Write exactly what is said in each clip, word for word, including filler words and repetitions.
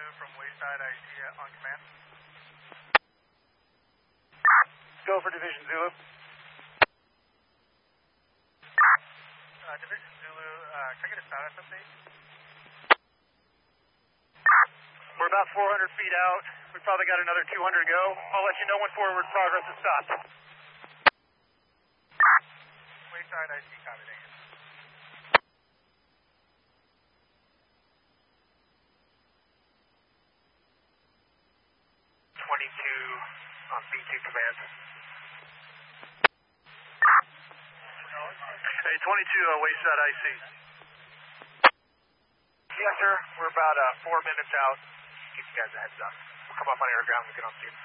from Wayside I C on command. Go for Division Zulu. Uh, Division Zulu, uh, can I get a status update? We're about four hundred feet out. We probably got another two hundred to go. I'll let you know when forward progress has stopped. Wayside I C, copy, thank you. twenty-two on B two command. Hey, twenty-two, uh, Wayside I C. Yes, sir. We're about uh, four minutes out. Give you guys a heads up. We'll come up on air to ground and get on scene.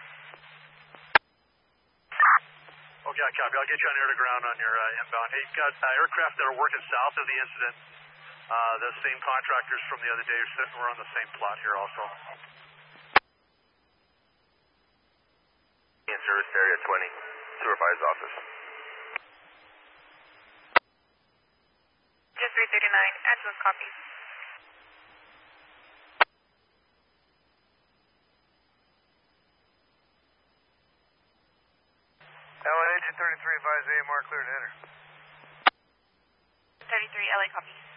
Okay, copy. I'll get you on air to ground on your uh, inbound. Hey, you've got uh, aircraft that are working south of the incident. Uh, the same contractors from the other day are sitting. We're on the same plot here also. In service area twenty, supervisor's office. Just three thirty-nine, Angeles copies. L A Agent thirty-three, advise A M R clear to enter. thirty-three, L A copies.